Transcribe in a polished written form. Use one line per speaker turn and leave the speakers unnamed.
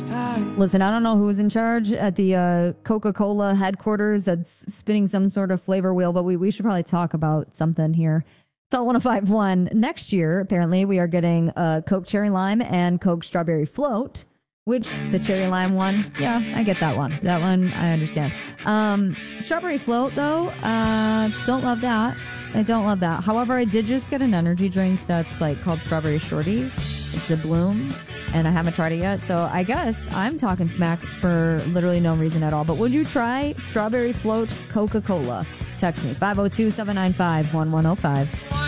Listen, I don't know who's in charge at the Coca-Cola headquarters that's spinning some sort of flavor wheel, but we should probably talk about something here. Salt 105.1. Next year, apparently, we are getting Coke Cherry Lime and Coke Strawberry Float, which the Cherry Lime one, yeah, I get that one. That one, I understand. Strawberry Float, though, don't love that. I don't love that. However, I did just get an energy drink that's like called Strawberry Shorty. It's a Bloom, and I haven't tried it yet. So I guess I'm talking smack for literally no reason at all. But would you try Strawberry Float Coca-Cola? Text me, 502-795-1105.